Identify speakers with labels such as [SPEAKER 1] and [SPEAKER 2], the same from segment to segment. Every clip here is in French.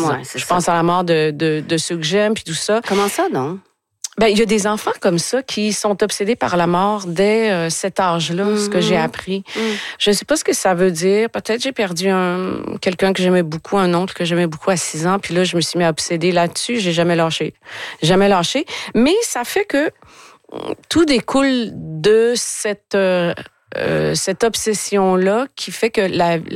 [SPEAKER 1] ans. Je pense à la mort de ceux que j'aime, puis tout ça.
[SPEAKER 2] Comment ça, donc?
[SPEAKER 1] Ben, il y a des enfants comme ça qui sont obsédés par la mort dès cet âge-là, ce que j'ai appris. Je sais pas ce que ça veut dire. Peut-être j'ai perdu quelqu'un que j'aimais beaucoup, un oncle que j'aimais beaucoup à 6 ans, puis là, je me suis mis à obséder là-dessus. J'ai jamais lâché. Jamais lâché. Mais ça fait que tout découle de cette obsession-là qui fait que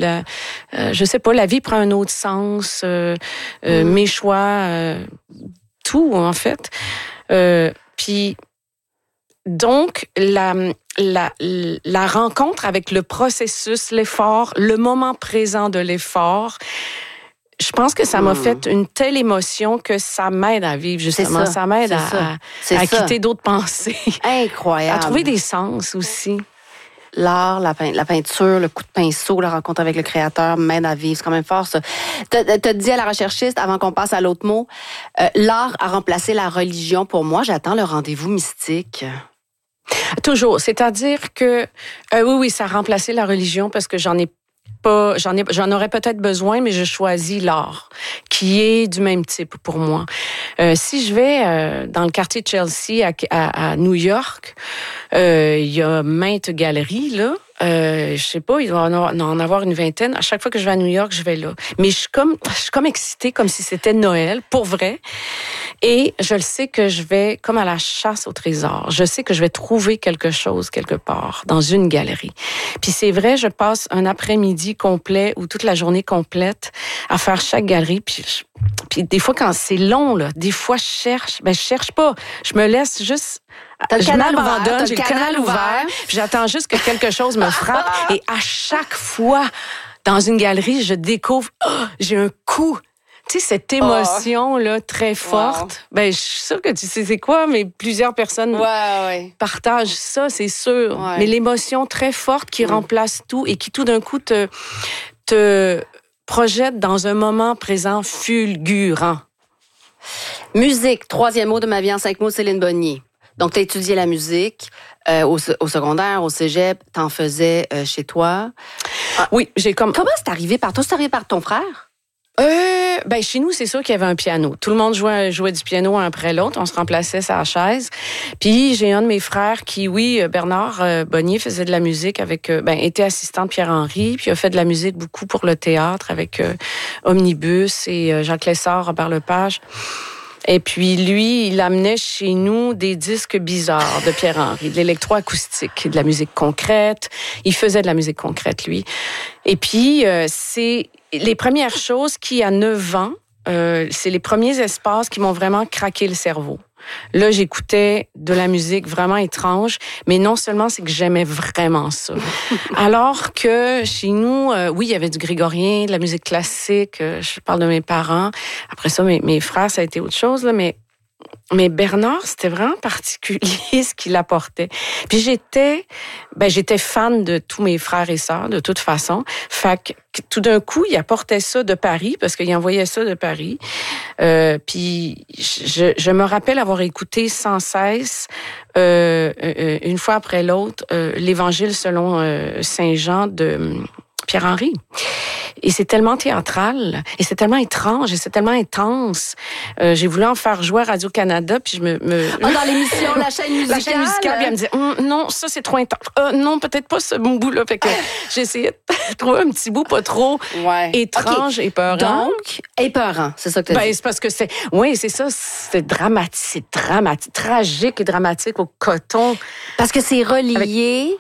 [SPEAKER 1] je sais pas, la vie prend un autre sens, mes choix, tout, en fait. Puis donc la rencontre avec le processus, l'effort, le moment présent de l'effort, je pense que ça m'a fait une telle émotion que ça m'aide à vivre, justement. Ça m'aide à quitter d'autres pensées.
[SPEAKER 2] Incroyable.
[SPEAKER 1] À trouver des sens aussi.
[SPEAKER 2] L'art, la peinture, le coup de pinceau, la rencontre avec le créateur m'aide à vivre. C'est quand même fort, ça. T'as dit à la recherchiste, avant qu'on passe à l'autre mot, l'art a remplacé la religion. Pour moi, j'attends le rendez-vous mystique.
[SPEAKER 1] Toujours. C'est-à-dire que, oui, ça a remplacé la religion parce que j'en aurais peut-être besoin, mais je choisis l'art, qui est du même type pour moi. Si je vais dans le quartier de Chelsea à New York, il y a maintes galeries, là. Je sais pas, il doit en avoir une vingtaine. À chaque fois que je vais à New York, je vais là. Mais je suis comme excitée, comme si c'était Noël, pour vrai. Et je le sais que je vais comme à la chasse au trésor. Je sais que je vais trouver quelque chose quelque part dans une galerie. Puis c'est vrai, je passe un après-midi complet ou toute la journée complète à faire chaque galerie. Puis des fois, quand c'est long, là, des fois, je cherche pas. Je me laisse juste...
[SPEAKER 2] T'as le canal ouvert,
[SPEAKER 1] j'ai le canal ouvert. Puis j'attends juste que quelque chose me frappe. Et à chaque fois, dans une galerie, je découvre, j'ai un coup. Tu sais, cette émotion-là, très forte. Ben, je suis sûre que tu sais c'est quoi, mais plusieurs personnes partagent ça, c'est sûr. Ouais. Mais l'émotion très forte qui remplace tout et qui tout d'un coup te projette dans un moment présent fulgurant.
[SPEAKER 2] Musique, 3e mot de ma vie en 5 mots, Céline Bonnier. Donc, tu as étudié la musique au secondaire, au cégep, t'en faisais chez toi.
[SPEAKER 1] Oui, Comment
[SPEAKER 2] c'est arrivé par toi? C'est arrivé par ton frère?
[SPEAKER 1] Ben chez nous, c'est sûr qu'il y avait un piano. Tout le monde jouait du piano un après l'autre. On se remplaçait sa chaise. Puis j'ai un de mes frères qui, Bernard Bonnier, faisait de la musique était assistant de Pierre-Henry, puis a fait de la musique beaucoup pour le théâtre avec Omnibus et Jacques Lessard, Robert Lepage. Et puis, lui, il amenait chez nous des disques bizarres de Pierre-Henry, de l'électroacoustique, de la musique concrète. Il faisait de la musique concrète, lui. Et puis, c'est les premières choses qui, à 9 ans, c'est les premiers espaces qui m'ont vraiment craqué le cerveau. Là, j'écoutais de la musique vraiment étrange, mais non seulement c'est que j'aimais vraiment ça. Alors que chez nous, il y avait du grégorien, de la musique classique, je parle de mes parents. Après ça, mes frères, ça a été autre chose, là, mais Bernard, c'était vraiment particulier ce qu'il apportait. Puis j'étais fan de tous mes frères et sœurs, de toute façon. Fait que tout d'un coup, il apportait ça de Paris, parce qu'il envoyait ça de Paris. Puis je me rappelle avoir écouté sans cesse, une fois après l'autre, l'Évangile selon Saint Jean de Pierre-Henry. Et c'est tellement théâtral, et c'est tellement étrange, et c'est tellement intense. J'ai voulu en faire jouer à Radio-Canada, puis je me...
[SPEAKER 2] dans l'émission La chaîne musicale? La chaîne musicale,
[SPEAKER 1] puis elle me disait, non, ça c'est trop intense. Non, peut-être pas ce bon bout-là. Fait que j'ai essayé de trouver un petit bout pas trop étrange et épeurant.
[SPEAKER 2] Donc, épeurant, c'est ça que tu as dit.
[SPEAKER 1] C'est parce que c'est ça, c'est dramatique, tragique et dramatique au coton.
[SPEAKER 2] Parce que c'est relié...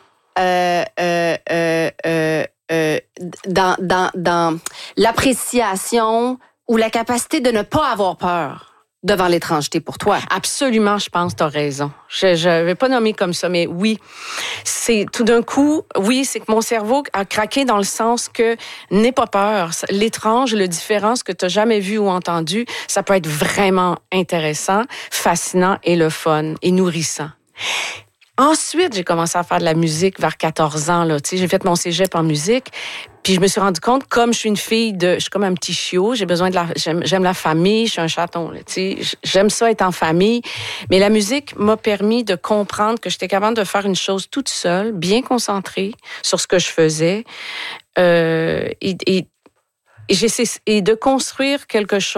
[SPEAKER 2] dans l'appréciation ou la capacité de ne pas avoir peur devant l'étrangeté pour toi.
[SPEAKER 1] Absolument, je pense, t'as raison. Je vais pas nommer comme ça, mais oui. C'est tout d'un coup, c'est que mon cerveau a craqué dans le sens que n'aie pas peur. L'étrange, le différent, ce que t'as jamais vu ou entendu, ça peut être vraiment intéressant, fascinant et le fun et nourrissant. Ensuite, j'ai commencé à faire de la musique vers 14 ans. Là. J'ai fait mon cégep en musique. Puis je me suis rendu compte, comme je suis une fille je suis comme un petit chiot, j'aime la famille, je suis un chaton. Là, j'aime ça être en famille. Mais la musique m'a permis de comprendre que j'étais capable de faire une chose toute seule, bien concentrée sur ce que je faisais. Et de construire quelque chose